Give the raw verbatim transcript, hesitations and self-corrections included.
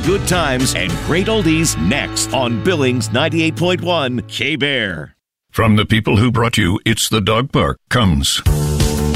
good times and great oldies next on Billings ninety-eight point one K-Bear. From the people who brought you It's the Dog Park comes